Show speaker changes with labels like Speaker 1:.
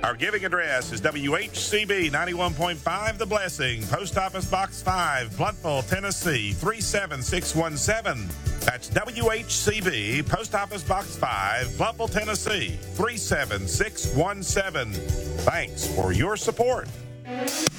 Speaker 1: Our giving address is WHCB 91.5 The Blessing, Post Office Box 5, Blountville, Tennessee 37617. That's WHCB, Post Office Box 5, Blountville, Tennessee 37617. Thanks for your support.